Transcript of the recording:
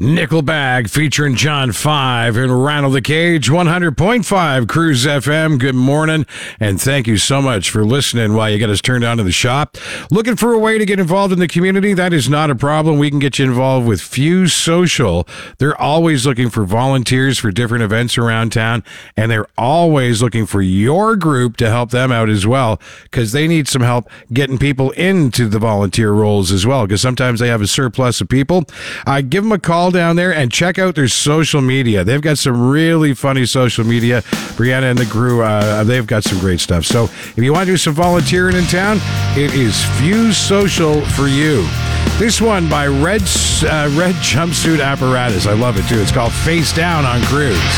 Nickelback featuring John 5 and Rattle the Cage, 100.5 Cruise FM. Good morning, and thank you so much for listening while you get us turned on to the shop. Looking for a way to get involved in the community? That is not a problem. We can get you involved with Fuse Social. They're always looking for volunteers for different events around town, and they're always looking for your group to help them out as well, because they need some help getting people into the volunteer roles as well, because sometimes they have a surplus of people. Give them a call down there and check out their social media. They've got some really funny social media. Brianna and the crew, they've got some great stuff. So if you want to do some volunteering in town, it is Fuse Social for you. This one by Red Jumpsuit Apparatus. I love it too. It's called Face Down on Cruise.